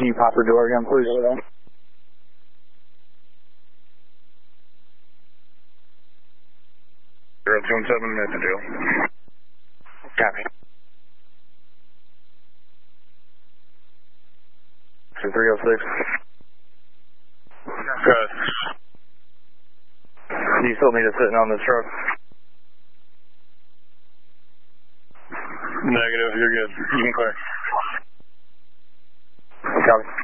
Can you pop her door again, please? 027 Methodale. Copy. 306. Good. Do you still need us sitting on this truck? Negative, you're good. You can clear. Copy.